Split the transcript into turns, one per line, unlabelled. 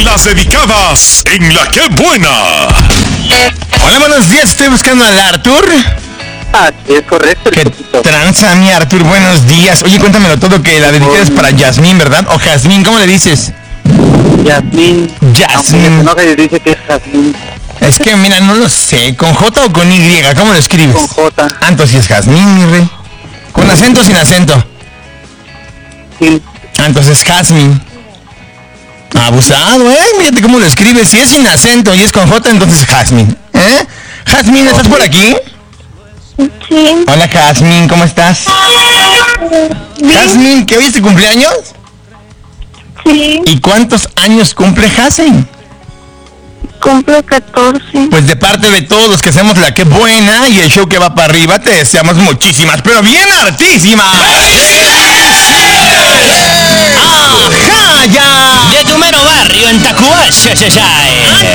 con las dedicadas en La Qué Buena.
Hola, buenos días, estoy buscando al Artur.
Ah, sí, es correcto.
¿Qué tranza, mi Artur? Buenos días. Oye, cuéntamelo todo, que la dedicada es para Yasmín, ¿verdad? O Jazmín, ¿cómo le dices?
Yasmín.
Yasmín.
No se dice que es Jazmín.
Es que, mira, no lo sé. ¿Con J o con Y? ¿Cómo lo escribes?
Con J.
Ah, entonces sí es Jazmín, mi rey. ¿Con acento o sin acento?
Sí.
Ah, entonces Jazmín. Abusado, Mírate cómo lo escribes. Si es sin acento y es con J, entonces Jazmín. Jazmín, ¿estás por aquí?
Sí.
Hola, Jazmín, ¿cómo estás? Jazmín, ¿que hoy es tu cumpleaños?
Sí.
¿Y cuántos años cumple Jazmín?
Cumplo 14.
Pues de parte de todos los que hacemos La Qué Buena y el show que va para arriba, te deseamos muchísimas, pero bien hartísimas. ¡Ajá, ya!
De tu mero barrio en Tacuá,